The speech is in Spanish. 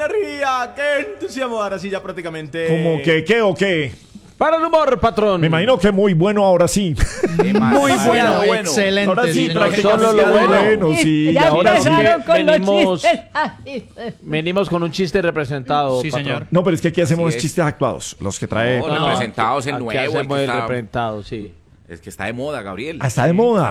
energía, qué entusiasmo. Ahora sí, ya prácticamente. ¿Cómo que qué o qué? Para el humor, patrón. Me imagino que muy bueno ahora sí. Muy bueno, bueno. excelente. Ahora sí, señor. prácticamente solo lo bueno. sí, Ya ahora sí. empezaron con los venimos- chistes. Venimos con un chiste representado. Sí, patrón. señor. No, pero es que aquí hacemos Así es. chistes actuados, los que trae. No, representados en Aquí nuevo. hacemos El el que, representado, sí. está de moda, Gabriel. Está de moda.